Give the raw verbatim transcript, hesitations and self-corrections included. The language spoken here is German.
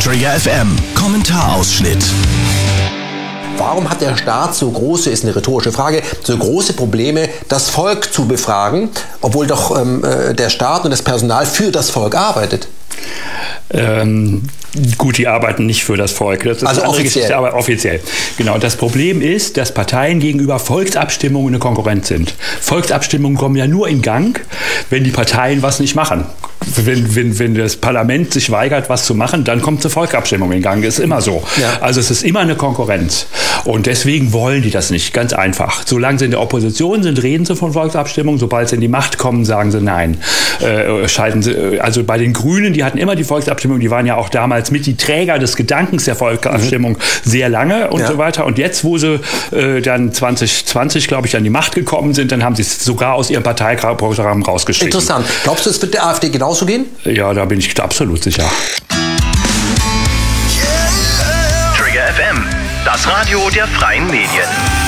Trigger F M Kommentarausschnitt. Warum hat der Staat so große, ist eine rhetorische Frage, so große Probleme, das Volk zu befragen, obwohl doch ähm, der Staat und das Personal für das Volk arbeitet? Ähm, gut, die arbeiten nicht für das Volk. Das ist also eine andere offiziell. Geschichte, aber offiziell. Genau. Das Problem ist, dass Parteien gegenüber Volksabstimmungen eine Konkurrenz sind. Volksabstimmungen kommen ja nur in Gang, wenn die Parteien was nicht machen. Wenn, wenn, wenn das Parlament sich weigert, was zu machen, dann kommt eine Volksabstimmung in Gang. Ist immer so. Ja. Also es ist immer eine Konkurrenz. Und deswegen wollen die das nicht. Ganz einfach. Solange sie in der Opposition sind, reden sie von Volksabstimmungen. Sobald sie in die Macht kommen, sagen sie nein. Äh, schalten sie, also bei den Grünen, die hatten immer die Volksabstimmung, die waren ja auch damals mit die Träger des Gedankens der Volksabstimmung mhm. sehr lange und ja. so weiter. Und jetzt, wo sie äh, dann zwanzig zwanzig, glaube ich, an die Macht gekommen sind, dann haben sie es sogar aus ihrem Parteiprogramm rausgestrichen. Interessant. Glaubst du, es wird der AfD genauso gehen? Ja, da bin ich absolut sicher. Trigger F M, das Radio der freien Medien.